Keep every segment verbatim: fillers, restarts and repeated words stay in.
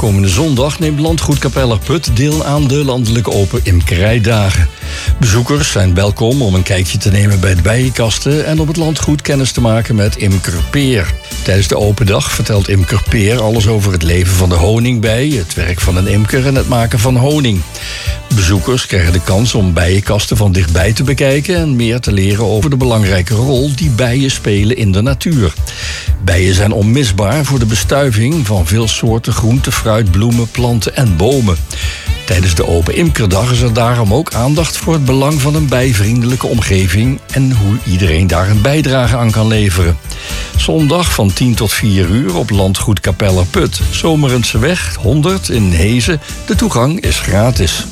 Komende zondag neemt Landgoed Kapellerput deel aan de landelijke open imkerijdagen. Bezoekers zijn welkom om een kijkje te nemen bij de bijenkasten en op het landgoed kennis te maken met imker Peer. Tijdens de open dag vertelt imker Peer alles over het leven van de honingbij, het werk van een imker en het maken van honing. Bezoekers krijgen de kans om bijenkasten van dichtbij te bekijken en meer te leren over de belangrijke rol die bijen spelen in de natuur. Bijen zijn onmisbaar voor de bestuiving van veel soorten groente, fruit, bloemen, planten en bomen. Tijdens de Open Imkerdag is er daarom ook aandacht voor het belang van een bijvriendelijke omgeving en hoe iedereen daar een bijdrage aan kan leveren. Zondag van tien tot vier uur op Landgoed Kapellerput, Zomerenseweg honderd in Hezen. De toegang is gratis.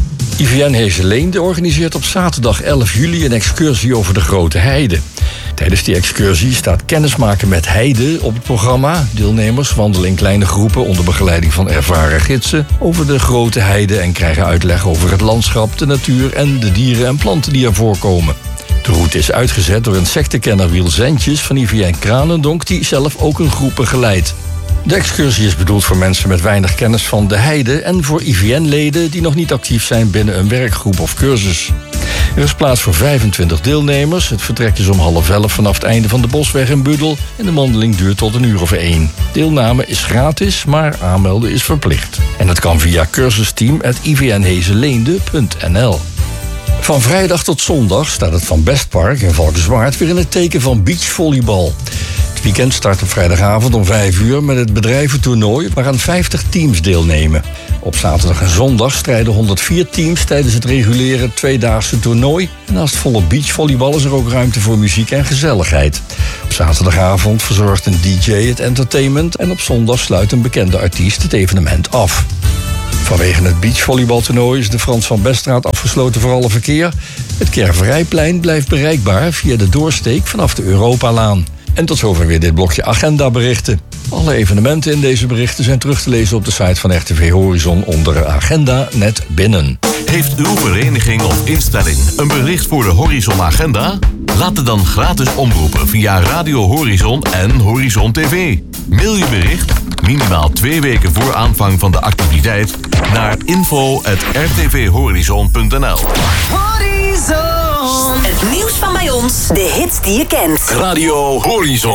I V N Hezenleende organiseert op zaterdag elf juli een excursie over de Grote Heide. Tijdens die excursie staat kennismaken met heide op het programma. Deelnemers wandelen in kleine groepen onder begeleiding van ervaren gidsen over de Grote Heide en krijgen uitleg over het landschap, de natuur en de dieren en planten die er voorkomen. De route is uitgezet door insectenkenner Wiel Zentjes van I V N Kranendonk, die zelf ook een groep begeleidt. De excursie is bedoeld voor mensen met weinig kennis van de heide en voor I V N-leden die nog niet actief zijn binnen een werkgroep of cursus. Er is plaats voor vijfentwintig deelnemers. Het vertrek is om half elf vanaf het einde van de Bosweg in Budel en de wandeling duurt tot een uur of één. Deelname is gratis, maar aanmelden is verplicht. En dat kan via cursusteam at i v n hezenleende punt n l. Van vrijdag tot zondag staat het Van Bestpark in Valkenswaard weer in het teken van beachvolleybal. Het weekend start op vrijdagavond om vijf uur met het bedrijventoernooi waaraan vijftig teams deelnemen. Op zaterdag en zondag strijden honderdvier teams tijdens het reguliere tweedaagse toernooi. En naast volop beachvolleybal is er ook ruimte voor muziek en gezelligheid. Op zaterdagavond verzorgt een D J het entertainment en op zondag sluit een bekende artiest het evenement af. Vanwege het beachvolleybaltoernooi is de Frans van Beststraat afgesloten voor alle verkeer. Het Kerverijplein blijft bereikbaar via de doorsteek vanaf de Europalaan. En tot zover weer dit blokje agendaberichten. Alle evenementen in deze berichten zijn terug te lezen op de site van R T V Horizon onder agenda net binnen. Heeft uw vereniging of instelling een bericht voor de Horizon Agenda? Laat het dan gratis omroepen via Radio Horizon en Horizon T V. Mail je bericht, minimaal twee weken voor aanvang van de activiteit, naar info at r t v horizon punt n l. Horizon. Het nieuws van bij ons, de hits die je kent. Radio Horizon.